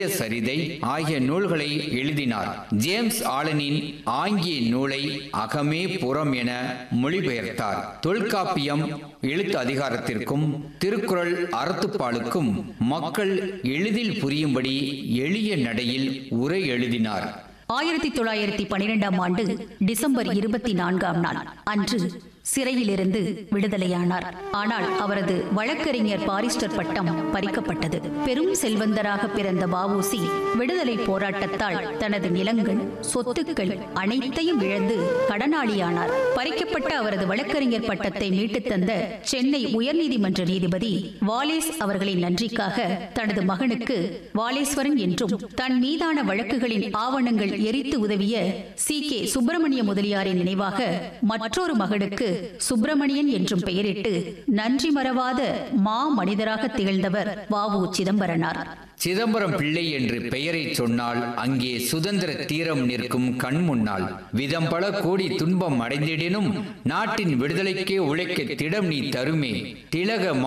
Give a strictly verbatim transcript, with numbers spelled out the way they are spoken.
சரிதை ஆகிய நூல்களை எழுதினார். ஜேம்ஸ் ஆலனின் ஆங்கிய நூலை அகமே புறம் என மொழிபெயர்த்தார். தொல்காப்பியம் எழுத்து அதிகாரத்திற்கும் திருக்குறள் அறத்துப்பாலுக்கும் மக்கள் எளிதில் புரியும்படி எளிய நடையில் உரை எழுதினார். ஆயிரத்தி தொள்ளாயிரத்தி பனிரெண்டாம் ஆண்டு டிசம்பர் இருபத்தி நான்காம் நாள் அன்று சிறையிலிருந்து விடுதலையானார். ஆனால் அவரது வழக்கறிஞர் பாரிஸ்டர் பட்டம் பறிக்கப்பட்டது. பெரும் செல்வந்தராக பிறந்த வ.உ.சி. விடுதலை போராட்டத்தால் தனது நிலங்கள், சொத்துக்கள் அனைத்தையும் இழந்து கடனாளியானார். பறிக்கப்பட்ட அவரது வழக்கறிஞர் பட்டத்தை மீட்டுத் தந்த சென்னை உயர்நீதிமன்ற நீதிபதி வாலேஸ் அவர்களின் நன்றிக்காக தனது மகனுக்கு வாலேஸ்வரன் என்றும், தன் மீதான வழக்குகளின் ஆவணங்கள் எரித்து உதவிய சி கே சுப்பிரமணிய முதலியாரின் நினைவாக மற்றொரு மகனுக்கு சுப்பிரமணியன் என்றும் பெயரிட்டு நன்றி மறவாத மா மனிதராக திகழ்ந்தவர் வ.உ. சிதம்பரனார். சிதம்பரம் பிள்ளை என்று பெயரை சொன்னால் அங்கே சுதந்திர தீரம் நிற்கும் கண் முன்னால். விதம் பல கோடி துன்பம் அடைந்திடினும் நாட்டின் விடுதலைக்கே உழைக்க திடம் நீ தருமே திலக